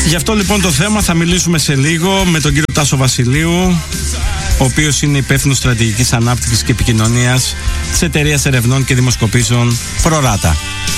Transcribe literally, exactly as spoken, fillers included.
Γι' αυτό λοιπόν το θέμα θα μιλήσουμε σε λίγο με τον κύριο Τάσο Βασιλείου, ο οποίος είναι υπεύθυνος στρατηγικής ανάπτυξης και επικοινωνίας της εταιρείας ερευνών και δημοσκοπήσεων ProRata.